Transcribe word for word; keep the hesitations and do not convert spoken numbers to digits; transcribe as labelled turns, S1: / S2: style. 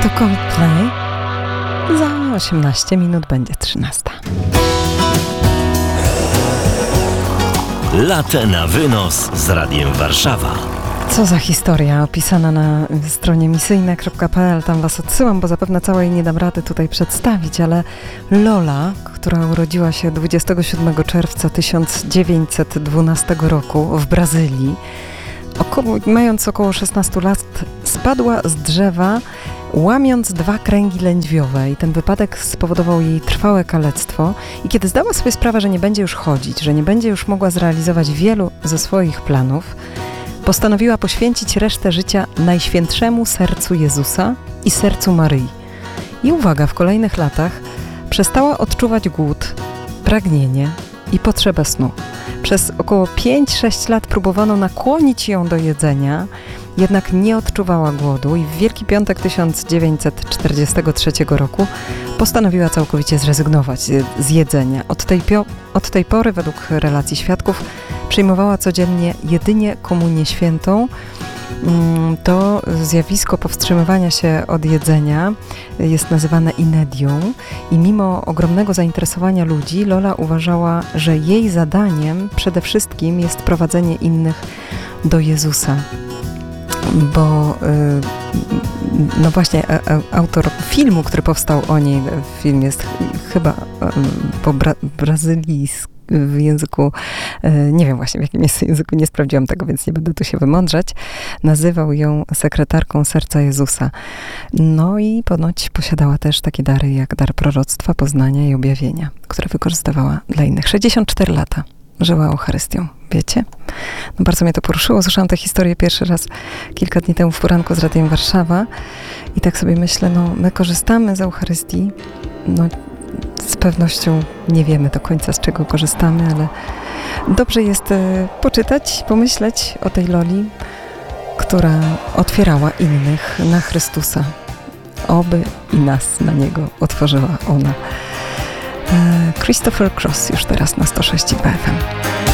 S1: To Coldplay. Za osiemnaście minut będzie trzynasta.
S2: Latte na wynos z Radiem Warszawa.
S1: Co za historia opisana na stronie misyjne kropka p l. Tam was odsyłam, bo zapewne całej nie dam rady tutaj przedstawić, ale Lola, która urodziła się dwudziestego siódmego czerwca tysiąc dziewięćset dwunastego roku w Brazylii, około, mając około szesnaście lat, spadła z drzewa, łamiąc dwa kręgi lędźwiowe, i ten wypadek spowodował jej trwałe kalectwo. I kiedy zdała sobie sprawę, że nie będzie już chodzić, że nie będzie już mogła zrealizować wielu ze swoich planów, postanowiła poświęcić resztę życia Najświętszemu Sercu Jezusa i Sercu Maryi. I uwaga, w kolejnych latach przestała odczuwać głód, pragnienie i potrzebę snu. Przez około pięć sześć lat próbowano nakłonić ją do jedzenia, jednak nie odczuwała głodu i w Wielki Piątek tysiąc dziewięćset czterdziestego trzeciego roku postanowiła całkowicie zrezygnować z jedzenia. Od tej, pio- od tej pory, według relacji świadków, przyjmowała codziennie jedynie komunię świętą. To zjawisko powstrzymywania się od jedzenia jest nazywane inedią i mimo ogromnego zainteresowania ludzi, Lola uważała, że jej zadaniem przede wszystkim jest prowadzenie innych do Jezusa. Bo no właśnie autor filmu, który powstał o niej, film jest chyba po bra- brazylijsku, w języku, nie wiem właśnie w jakim jest języku, nie sprawdziłam tego, więc nie będę tu się wymądrzeć, nazywał ją sekretarką Serca Jezusa. No i ponoć posiadała też takie dary jak dar proroctwa, poznania i objawienia, które wykorzystywała dla innych. sześćdziesiąt cztery lata żyła Eucharystią, wiecie? No bardzo mnie to poruszyło. Słyszałam tę historię pierwszy raz kilka dni temu w poranku z Radiem Warszawa i tak sobie myślę, no my korzystamy z Eucharystii, no z pewnością nie wiemy do końca, z czego korzystamy, ale dobrze jest e, poczytać, pomyśleć o tej Loli, która otwierała innych na Chrystusa. Oby i nas na Niego otworzyła ona. E, Christopher Cross już teraz na sto sześć i dwa F M.